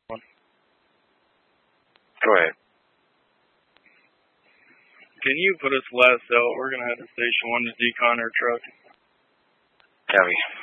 Go ahead. Can you put us last out? We're going to head to Station 1 to decon our truck. Copy.